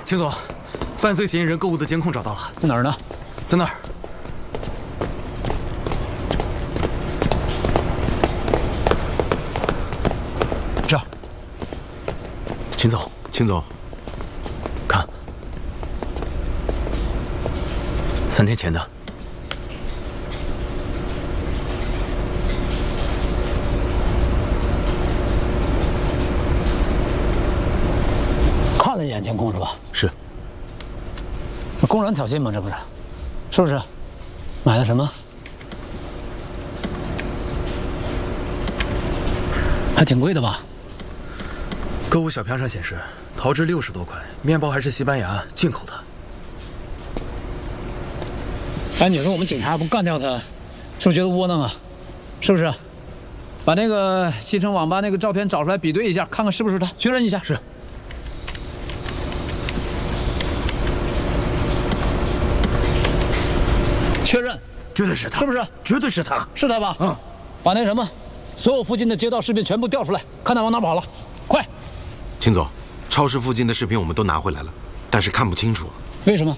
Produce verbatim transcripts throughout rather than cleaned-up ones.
秦总，犯罪嫌疑人购物的监控找到了， 在哪儿呢？ 在那儿。 这儿。 秦总， 秦总， 看，三天前的。 看了一眼监控是吧？ 是。 这公然挑衅吗？这不是，是不是？买的什么？还挺贵的吧？ 购物小票上显示，陶制六十多块，面包还是西班牙进口的。 哎，你说我们警察不干掉他，是不是觉得窝囊啊？是不是？把那个西城网吧那个照片找出来比对一下，看看是不是他，确认一下。 是。 确认， 绝对是他， 是不是？ 绝对是他， 是他吧？嗯，把那什么，所有附近的街道视频全部调出来，看他往哪跑了，快！ 秦总，超市附近的视频我们都拿回来了，但是看不清楚。 为什么？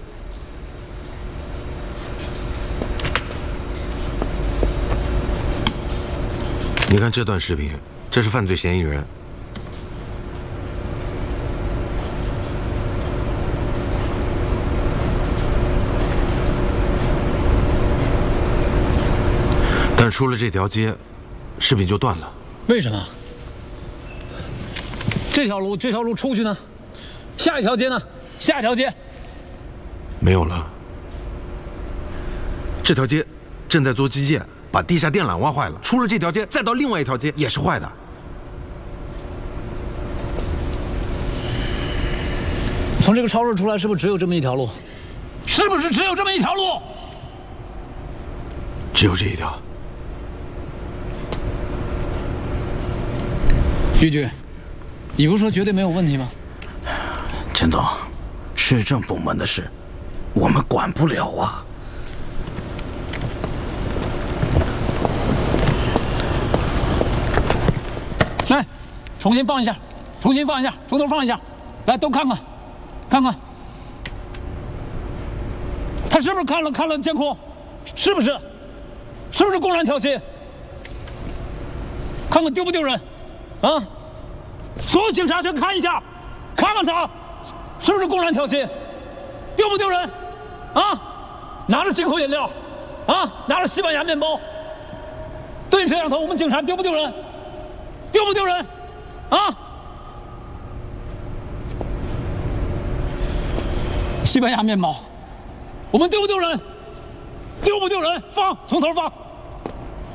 你看这段视频，这是犯罪嫌疑人。 但出了这条街，视频就断了。 为什么？这条路这条路出去呢？下一条街呢？下一条街没有了。这条街正在做基建，把地下电缆挖坏了。出了这条街，再到另外一条街也是坏的。 从这个超市出来，是不是只有这么一条路？是不是只有这么一条路？ 只有这一条。 于局，你不是说绝对没有问题吗？ 陈总，市政部门的事，我们管不了啊。 来，重新放一下，重新放一下，从头放一下，来都看看，看看，他是不是看了看了监控？是不是？是不是公然挑衅？看看丢不丢人？ 啊！所有警察全看一下，看看他是不是公然挑衅，丢不丢人？啊！拿着进口饮料，啊，拿着西班牙面包，对摄像头，我们警察丢不丢人？丢不丢人？啊！西班牙面包，我们丢不丢人？丢不丢人？放，从头放。